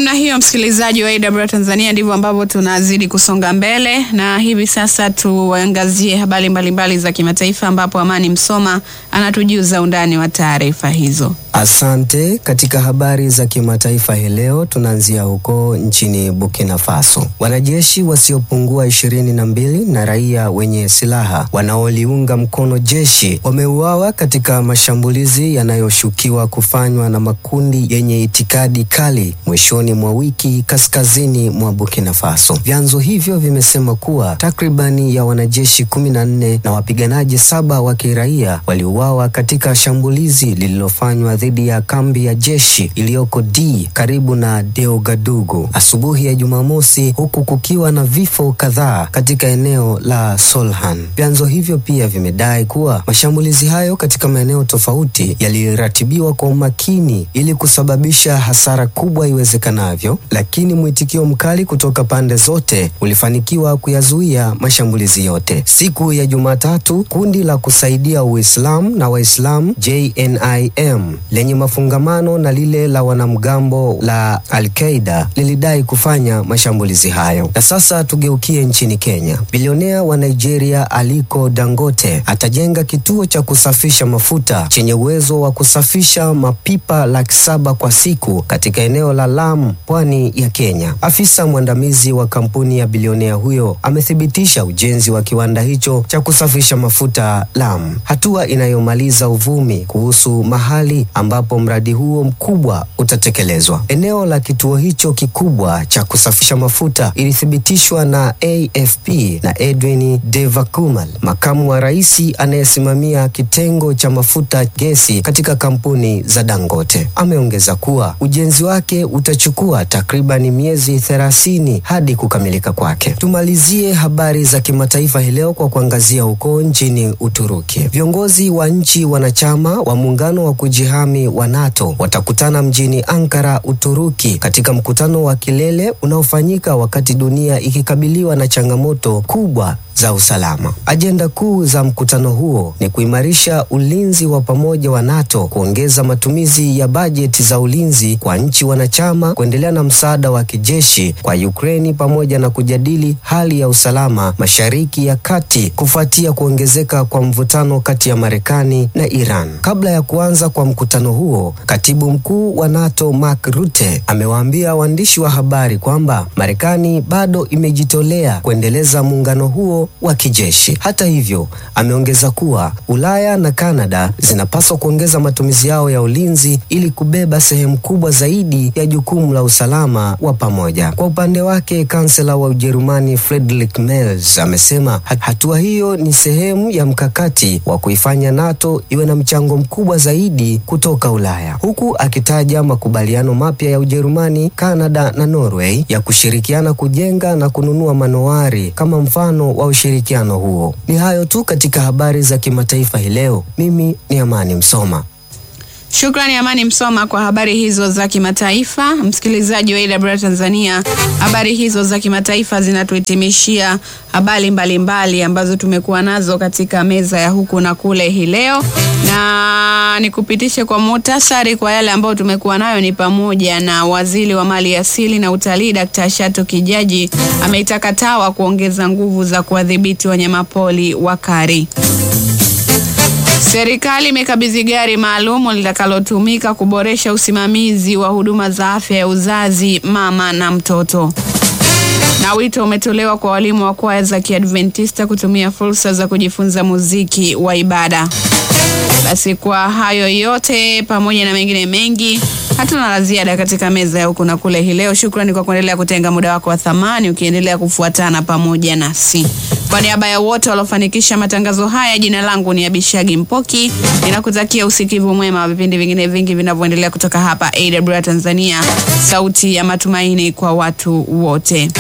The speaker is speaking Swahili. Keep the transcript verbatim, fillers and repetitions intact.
namna hiyo, msikilizaji wa A W R Tanzania, ndivyo ambavyo tunazidi kusonga mbele, na hivi sasa tuangazie habari mbalimbali za kimataifa ambapo Amani Msoma anatujuza undani wa taarifa hizo. Asante. Katika habari za kimataifa hii leo tunaanzia huko nchini Burkina Faso. Wanajeshi wasiopungua ishirini na mbili na raia wenye silaha wanaoliunga mkono jeshi wameuawa katika mashambulizi yanayoshukiwa kufanywa na makundi yenye itikadi kali mwishoni mwa wiki kaskazini mwa Burkina Faso. Vyanzo hivyo vimesema kuwa takribani ya wanajeshi kumi na nne na wapiganaji saba wa kiraia waliuawa katika shambulizi lililofanywa dhidi ya kambi ya jeshi iliyoko D karibu na Deogadugu asubuhi ya Jumamosi, huku kukiwa na vifo kadhaa katika eneo la Solhan. Vyanzo hivyo pia vimedai kuwa mashambulizi hayo katika maeneo tofauti yaliratibiwa kwa umakini ili kusababisha hasara kubwa iwezekanavyo, lakini mwitikio mkali kutoka pande zote ulifanikiwa kuyazuia mashambulizi yote. Siku ya Jumatatu, kundi la kusaidia Uislamu na Waislamu J N I M lenye mafungamano na lile la wanamgambo la Al-Qaeda lilidai kufanya mashambulizi hayo. Na sasa tugeukie nchini Kenya. Bilionea wa Nigeria Aliko Dangote atajenga kituo cha kusafisha mafuta chenye uwezo wa kusafisha mapipa laki saba kwa siku katika eneo la Lamu, pwani ya Kenya. Afisa mwandamizi wa kampuni ya bilionea huyo amethibitisha ujenzi wa kiwanda hicho cha kusafisha mafuta Lamu, hatua inayomaliza uvumi kuhusu mahali ambapo mradi huo mkubwa utatekelezwa. Eneo la kituo hicho kikubwa cha kusafisha mafuta ilithibitishwa na A F P na Edwin Devakumal, makamu wa rais anayesimamia kitengo cha mafuta gesi katika kampuni za Dangote. Ameongeza kuwa ujenzi wake utachukua takriban miezi thelathini hadi kukamilika kwake. Tumalizie habari za kimataifa hii leo kwa kuangazia huko nchini Uturuki. Viongozi wa nchi wanachama wa muungano wa kujihami wa NATO watakutana mjini Ankara, Uturuki, katika mkutano wa kilele unaofanyika wakati dunia ikikabiliwa na changamoto kubwa za usalama. Ajenda kuu za mkutano huo ni kuimarisha ulinzi wa pamoja wa NATO, kuongeza matumizi ya bajeti za ulinzi kwa nchi wanachama, kuendelea na msaada wa kijeshi kwa Ukraine, pamoja na kujadili hali ya usalama Mashariki ya Kati kufuatia kuongezeka kwa mvutano kati ya Marekani na Iran. Kabla ya kuanza kwa mkutano huo, katibu mkuu wa NATO Mark Rutte amewaambia waandishi wa habari kwamba Marekani bado imejitolea kuendeleza muungano huo wa kijeshi. Hata hivyo, ameongeza kuwa Ulaya na Canada zinapaswa kuongeza matumizi yao ya ulinzi ili kubeba sehemu kubwa zaidi ya jukumu la usalama wa pamoja. Kwa upande wake, kansela wa Ujerumani Friedrich Merz amesema hatua hiyo ni sehemu ya mkakati wa kuifanya NATO iwe na mchango mkubwa zaidi kutoka Ulaya, huku akitaja makubaliano mapya ya Ujerumani, Canada na Norway ya kushirikiana kujenga na kununua manowari kama mfano wa ushirikiano huo. Ni hayo tu katika habari za kimataifa hii leo. Mimi ni Amani Msoma. Shukrani Amani Msoma kwa habari hizo za kimataifa. Msikilizaji wa A W R Tanzania, habari hizo za kimataifa zinatuhitimishia habari mbalimbali ambazo tumekuwa nazo katika meza ya huku na kule hii leo, na nikupitishe kwa muhtasari kwa yale ambayo tumekuwa nayo. Ni pamoja na waziri wa mali asili na utalii Daktari Shato Kijaji ameitaka TAWA kuongeza nguvu za kuwadhibiti wanyamapori wakali. Serikali imekabidhi gari maalum litakalotumika kuboresha usimamizi wa huduma za afya ya uzazi, mama na mtoto. Na wito umetolewa kwa walimu wa kwaya za Kiadventista kutumia fursa za kujifunza muziki wa ibada. Basi kwa hayo yote pamoja na mengine mengi, hatuna la ziada katika meza ya huku na kule hii leo. Shukrani kwa kuendelea kutenga muda wako wa thamani ukiendelea kufuatana pamoja nasi. Kwa niaba ya wote waliofanikisha matangazo haya, jina langu ni Abishagi Mpoki. Ninakutakia usikivu mwema wa vipindi vingine vingi vinavyoendelea kutoka hapa A W R Tanzania, sauti ya matumaini kwa watu wote.